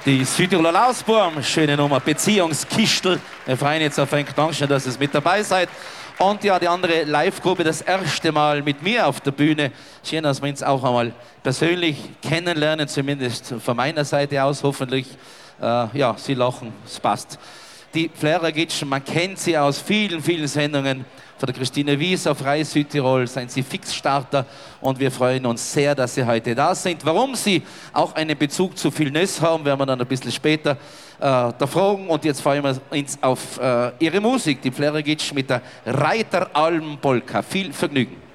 Die Südtiroler Lausburm, schöne Nummer, Beziehungskistel. Wir freuen jetzt auf ein Dankeschön, dass ihr mit dabei seid. Und ja, die andere Live-Gruppe, das erste Mal mit mir auf der Bühne. Schön, dass wir uns auch einmal persönlich kennenlernen, zumindest von meiner Seite aus hoffentlich. Ja, Sie lachen, es passt. Die Flera Gitschen, man kennt sie aus vielen, vielen Sendungen. Von der Christine Wies auf Reis Südtirol seien Sie Fixstarter und wir freuen uns sehr, dass Sie heute da sind. Warum Sie auch einen Bezug zu Vilnös haben, werden wir dann ein bisschen später da fragen. Und jetzt freuen wir uns auf Ihre Musik, die Flera Gitsch mit der Reiteralm Polka. Viel Vergnügen.